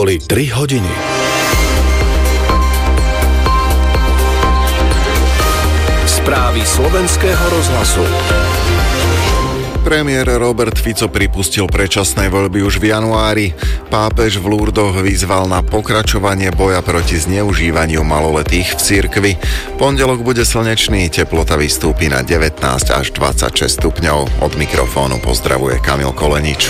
Boli 3 hodiny. Správy slovenského rozhlasu. Premiér Robert Fico pripustil predčasné voľby už v januári. Pápež v Lurdoch vyzval na pokračovanie boja proti zneužívaniu maloletých v cirkvi. Pondelok bude slnečný, teplota vystúpi na 19 až 26 stupňov. Od mikrofónu pozdravuje Kamil Kolenič.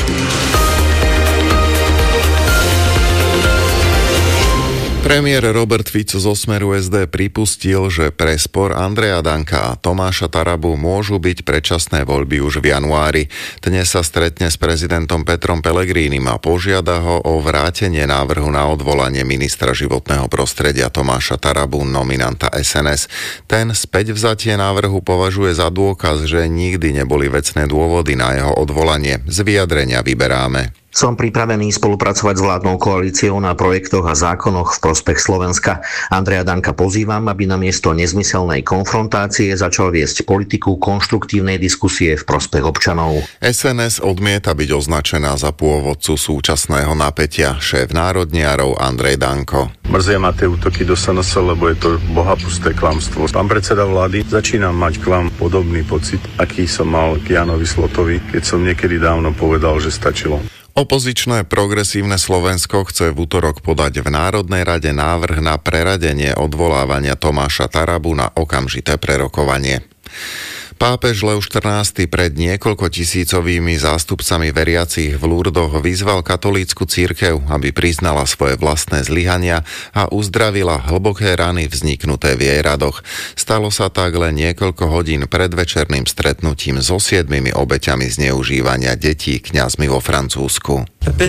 Premiér Robert Fico zo Smeru SD pripustil, že pre spor Andreja Danka a Tomáša Tarabu môžu byť predčasné voľby už v januári. Dnes sa stretne s prezidentom Petrom Pellegrínim a požiada ho o vrátenie návrhu na odvolanie ministra životného prostredia Tomáša Tarabu, nominanta SNS. Ten späť vzatie návrhu považuje za dôkaz, že nikdy neboli vecné dôvody na jeho odvolanie. Z vyjadrenia vyberáme. Som pripravený spolupracovať s vládnou koalíciou na projektoch a zákonoch v prospech Slovenska. Andreja Danka pozývam, aby namiesto nezmyselnej konfrontácie začal viesť politiku konštruktívnej diskusie v prospech občanov. SNS odmieta byť označená za pôvodcu súčasného napätia. Šéf národniarov Andrej Danko. Mrzia ma tie útoky do SNS, lebo je to bohapusté klamstvo. Pán predseda vlády, začínam mať k vám podobný pocit, aký som mal k Jánovi Slotovi, keď som niekedy dávno povedal, že stačilo. Opozičné Progresívne Slovensko chce v utorok podať v Národnej rade návrh na preradenie odvolávania Tomáša Tarabu na okamžité prerokovanie. Pápež Leo XIV pred niekoľko tisícovými zástupcami veriacich v Lurdoch vyzval katolícku cirkev, aby priznala svoje vlastné zlyhania a uzdravila hlboké rany vzniknuté v jej radoch. Stalo sa tak len niekoľko hodín pred večerným stretnutím so 7 obeťami zneužívania detí kňazmi vo Francúzsku.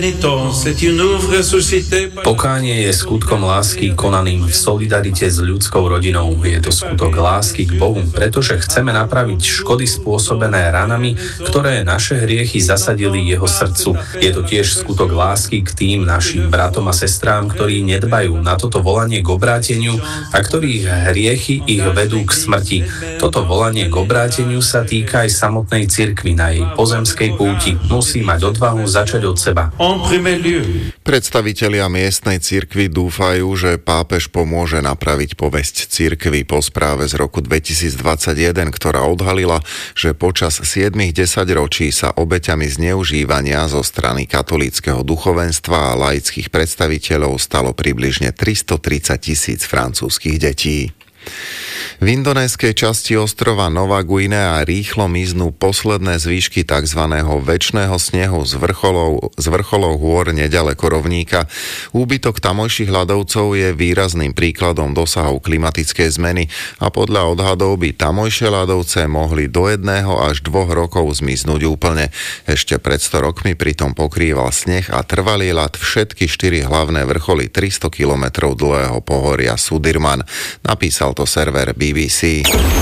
Pokánie je skutkom lásky konaným v solidarite s ľudskou rodinou. Je to skutok lásky k Bohu, pretože chceme napraviť škody spôsobené ranami, ktoré naše hriechy zasadili jeho srdcu. Je to tiež skutok lásky k tým našim bratom a sestrám, ktorí nedbajú na toto volanie k obráteniu a ktorých hriechy ich vedú k smrti. Toto volanie k obráteniu sa týka aj samotnej cirkvi na jej pozemskej púti. Musí mať odvahu začať od seba. Predstavitelia miestnej cirkvi dúfajú, že pápež pomôže napraviť povesť cirkvi po správe z roku 2021, ktorá odhalila, že počas 7 desaťročí sa obeťami zneužívania zo strany katolíckeho duchovenstva a laických predstaviteľov stalo približne 330 000 francúzskych detí. V indonéskej časti ostrova Nová Guinea rýchlo miznú posledné zvýšky tzv. Večného snehu z vrcholov hôr neďaleko rovníka. Úbytok tamojších ľadovcov je výrazným príkladom dosahov klimatickej zmeny a podľa odhadov by tamojšie ľadovce mohli do 1 až 2 rokov zmiznúť úplne. Ešte pred 100 rokmi pritom pokrýval sneh a trvalý ľad všetky 4 hlavné vrcholy 300 km dlhého pohoria Sudirman. Napísal to server BBC.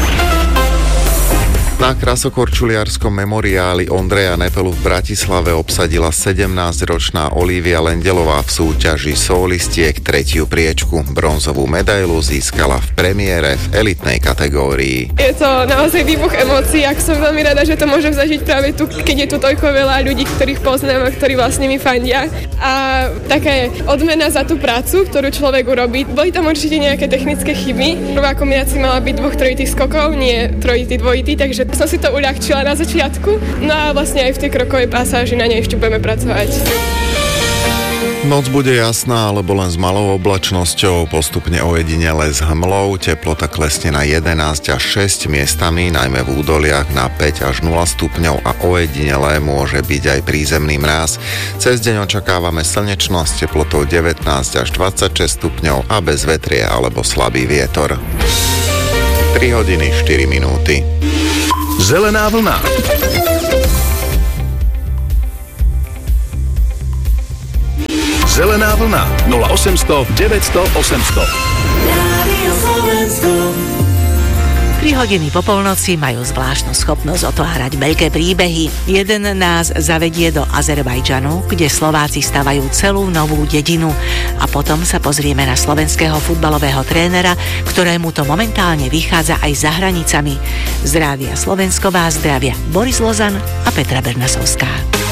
Na krasokorčuliarskom memoriáli Ondreja Nepelu v Bratislave obsadila 17-ročná Olivia Lendelová v súťaži solistiek 3. priečku. Bronzovú medailu získala v premiére v elitnej kategórii. Je to naozaj výbuch emócií, ak som veľmi rada, že to môžem zažiť práve tu, keď je tu toľko veľa ľudí, ktorých poznám a ktorí vlastne mi fandia. A taká odmena za tú prácu, ktorú človek urobí. Boli tam určite nejaké technické chyby. Prvá kombinácia mala byť 2 trojitých skokov, nie trojitý, dvojitý, takže som si to uľahčila na začiatku, no a vlastne aj v tej krokovej pasáži na nej ešte budeme pracovať. Noc bude jasná, alebo len s malou oblačnosťou, postupne ojedinele s hmlou, teplota klesne na 11 až 6 miestami, najmä v údoliach na 5 až 0 stupňov a ojedinele môže byť aj prízemný mráz. Cez deň očakávame slnečnosť teplotou 19 až 26 stupňov a bez vetrie alebo slabý vietor. 3 hodiny 4 minúty. Zelená vlna. Zelená vlna 0800 900 800. Rádio Slovensko. 3 hodiny po polnoci majú zvláštnu schopnosť otvárať veľké príbehy. Jeden nás zavedie do Azerbajdžanu, kde Slováci stavajú celú novú dedinu. A potom sa pozrieme na slovenského futbalového trénera, ktorému to momentálne vychádza aj za hranicami. Zdravia Slovensko vás zdravia Boris Lozan a Petra Bernasovská.